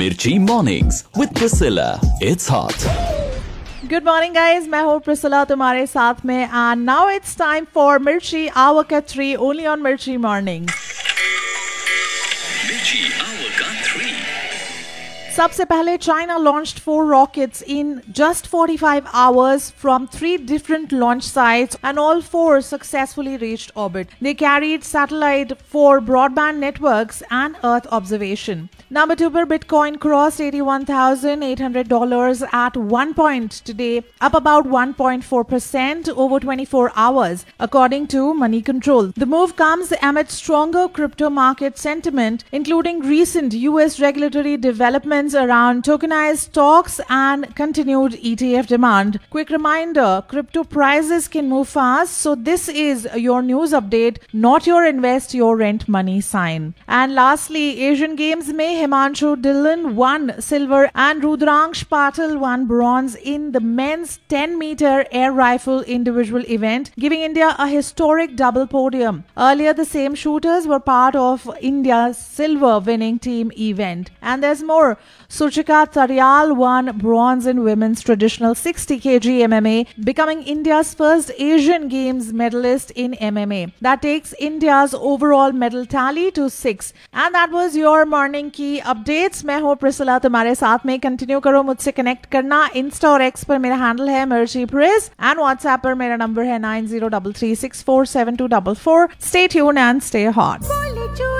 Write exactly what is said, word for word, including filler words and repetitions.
Mirchi Mornings with Priscilla. It's hot. Good morning guys, मैं हूँ Priscilla तुम्हारे साथ में and now it's time for मिर्ची आवर का थ्री ओनली ऑन मिर्ची morning. Mirchi Hour ka three. सबसे पहले China launched four rockets in just forty-five hours from three different launch sites and all four successfully reached orbit. They carried satellite for broadband networks and Earth observation. Number two per Bitcoin crossed eighty-one thousand eight hundred dollars at one point today, up about one point four percent over twenty-four hours, according to Money Control. The move comes amid stronger crypto market sentiment, including recent U S regulatory developments around tokenized stocks and continued E T F demand. Quick reminder, crypto prices can move fast, so this is your news update, not your invest your rent money sign. And lastly, Asian Games में Himanshu Dhillon won silver and Rudraksh Patil won bronze in the men's ten meter air rifle individual event, giving India a historic double podium. Earlier, the same shooters were part of India's silver winning team event. And there's more. Suchika Taryal won bronze in women's traditional sixty kilogram M M A, becoming India's first Asian Games medalist in M M A. That takes India's overall medal tally to six. And that was your morning key updates. मैं हूँ Priscilla तुम्हारे साथ में. Continue करो मुझसे connect करना. Insta और x पर मेरा हैंडल है मिर्ची प्रिस एंड व्हाट्सएप पर मेरा नंबर है nine zero three three six four seven to four four. Stay tuned and stay hot.